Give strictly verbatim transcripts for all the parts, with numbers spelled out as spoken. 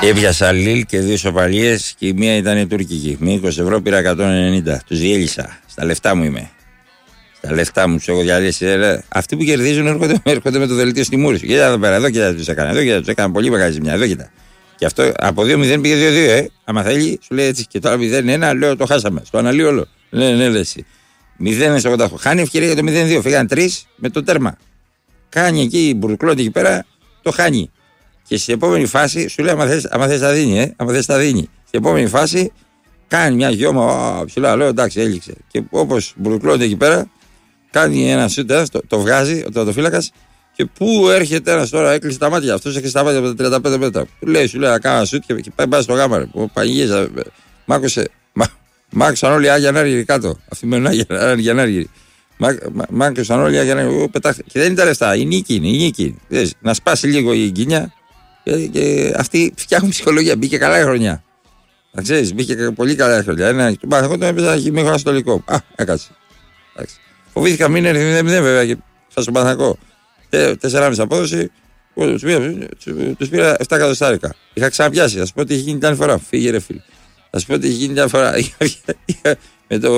Έπιασα Λίλ και δύο σοπαλίες και η μία ήταν η τουρκική. Με είκοσι ευρώ πήρα εκατόν ενενήντα. Τους διέλυσα. Στα λεφτά μου είμαι. Στα λεφτά μου τους έχω διαλύσει. Αυτοί που κερδίζουν έρχονται, έρχονται με το δελτίο στη μούρη σου. Κοίτα εδώ πέρα, εδώ κοίτα τους έκανα. Εδώ κοίτα τους έκανα πολύ μεγάλη ζημιά. Εδώ κοίτα. Και αυτό από δύο μηδέν πήγε δύο δύο, ε. Άμα θέλει, σου λέει έτσι. Και τώρα μηδέν ένα, λέω το χάσαμε. Στο αναλύω όλο. Ναι, ναι, λε εσύ. μηδέν ογδόντα οκτώ. Χάνει ευκαιρία για το μηδέν δύο. Φύγαν τρει με το τέρμα. Κάνει εκεί η μπουρκλότη εκεί πέρα, το χάνει. Και στην επόμενη φάση σου λέει: άμα θες τα δίνει, ε. Άμα θες τα δίνει. Στην επόμενη φάση κάνει μια γιώμα. Ψηλά, λέω εντάξει, έληξε. Και όπως μπουρκλότη εκεί πέρα, κάνει ένα σούτ, το, το βγάζει ο τερματοφύλακας. Και πού έρχεται ένας τώρα, έκλεισε τα μάτια. Αυτός έκλεισε τα μάτια από τα τριάντα πέντε μέτρα. Του λέει: σου λέει να κάνω ένα σούτ και, και πάει, πάει στο γάμα. Πανηγύριζα. Μάκωσε. Μάκωσαν όλοι οι Άγιοι Ανάργυροι κάτω. Αυτοί μένουν Άγιοι Ανάργυροι. Μάκωσαν όλοι οι Άγιοι Ανάργυροι. Και δεν είναι τα λεφτά. Η νίκη είναι. Η νίκη. Να σπάσει λίγο η γκίνια. Και, και αυτοί φτιάχνουν ψυχολογία. Μπήκε καλά η χρονιά. Να ξέρεις, μπήκε πολύ καλά η χρονιά. Ένα, του Παναθηναϊκού τον έπαιζα χειμώνα στο τελικό. Α, έκατσε. Φοβήθηκα μην έρθει μηδέν μηδέν βέβαια και θα στον Παναθηναϊκό. τέσσερα κόμμα πέντε απόδοση. Τους πήρα επτά εκατοστάρικα. Είχα ξαναπιάσει. Θα σου πω τι είχε γίνει την άλλη φορά. Φύγε ρε φίλε. Θα σου πω τι είχε γίνει την άλλη φορά. Με το.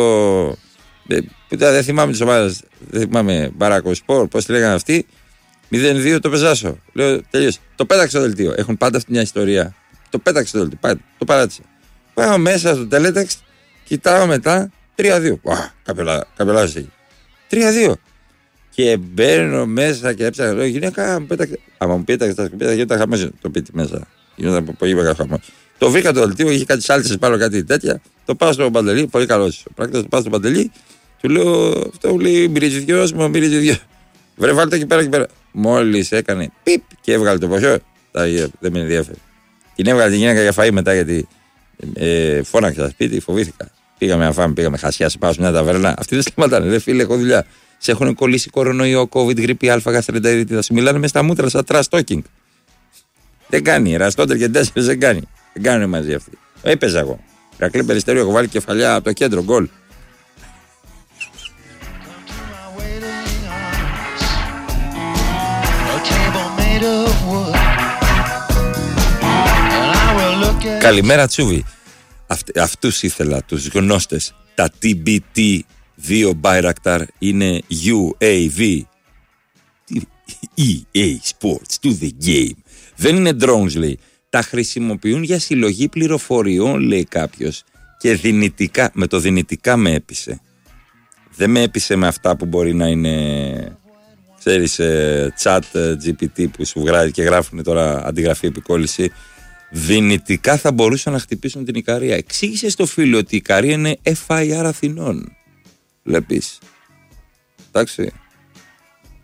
Δεν θυμάμαι τις ομάδες. Δεν θυμάμαι Μπαράκο Σπορ. Πώς τη λέγανε αυτοί. μηδέν δύο το πεζάσω. Λέω τελείωσε. Το πέταξε το δελτίο. Έχουν πάντα αυτή μια ιστορία. Το πέταξε το δελτίο. Πάτε, το παράτησε. Πάω μέσα στο teletext. Κοιτάω μετά τρία δύο. Ουα, καπελάζει εκεί. τρία δύο. Και μπαίνω μέσα και έψαχνα. Λέω γυναίκα μου πέταξε. Άμα μου πέταξε τα σκουπίδια γινόταν χαμός το πίτι μέσα. Γινόταν πολύ μεγάλο χαμός. Το βρήκα το δελτίο. Είχε κάτι σάλτσες πάνω κάτι τέτοια. Το πάω στο Παντελή. Πολύ καλό. Ο πράκτορας το πάω στο Παντελή. Του λέω αυτό μου λέει μυρίζει δυο. Μου μυρίζει δυο. Βρε βάλτε εκεί πέρα εκεί πέρα. Μόλις έκανε πιπ και έβγαλε το ποσό, δεν με ενδιαφέρει. Την έβγαλε τη γυναίκα για φαΐ μετά γιατί ε, φώναξε στα σπίτι, φοβήθηκα. Πήγαμε να φάμε, πήγαμε χασιά, σε πάω σε μια ταβέρνα. Αυτοί δεν σταματάνε, ρε φίλε, έχω δουλειά. Σε έχουν κολλήσει κορονοϊό, COVID, γρήπη, α, γαστρεντερίτιδα. Σου μιλάνε με στα μούτρα σαν trash talking. Δεν κάνει, ραστότερ και τέσσερις δεν κάνει. Δεν κάνουν μαζί αυτοί. Έπαιζα εγώ. Ρακλή Περιστέριο, έχω βάλει κεφαλιά από το κέντρο, γκολ. Καλημέρα Τσούβι. Αυτ, Αυτούς ήθελα, τους γνώστες. Τα τι μπι τι δύο Bayraktar είναι γιου έι βι ι έι Sports to the game. Δεν είναι drones λέει. Τα χρησιμοποιούν για συλλογή πληροφοριών λέει κάποιος. Και δυνητικά, με το δυνητικά με έπεισε. Δεν με έπεισε με αυτά που μπορεί να είναι... Ξέρεις, ε, chat ε, τζι πι τι που σου βγάζει και γράφουν τώρα αντιγραφή επικόλληση. Δυνητικά θα μπορούσαν να χτυπήσουν την Ικαρία. Εξήγησε στο φίλο ότι η Ικαρία είναι εφ άι αρ Αθηνών. Βλέπεις. Εντάξει.